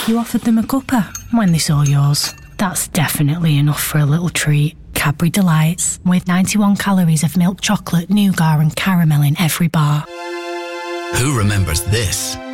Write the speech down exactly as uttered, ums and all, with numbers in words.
You offered them a cuppa when they saw yours. That's definitely enough for a little treat. Cadbury Delights, with ninety-one calories of milk chocolate, nougat and caramel in every bar. Who remembers this?